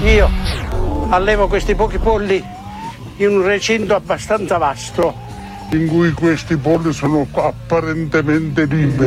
Io allevo questi pochi polli in un recinto abbastanza vasto, in cui questi polli sono apparentemente liberi.